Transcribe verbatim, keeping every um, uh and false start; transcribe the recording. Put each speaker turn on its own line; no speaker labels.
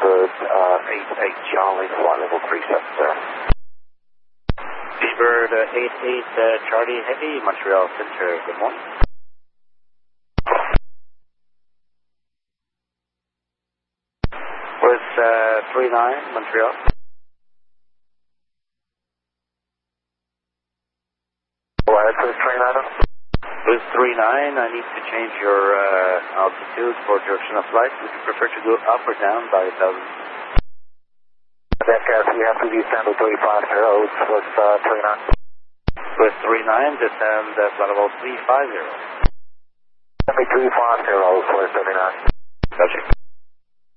Seabird uh, eight eight Charlie, flight level three seven zero.
Seabird uh, eight eight uh, Charlie Heavy, Montreal Center, good morning. With uh, three nine, Montreal.
Go ahead, please, three nine.
With three nine, I need to change your uh, altitude for direction of flight. Would you prefer to go up or down by a thousand?
Deck, you have to descend to three five zero with uh, three nine.
With three nine, descend uh, flight level three five zero.
Send me three five zero for thirty nine.
Gotcha.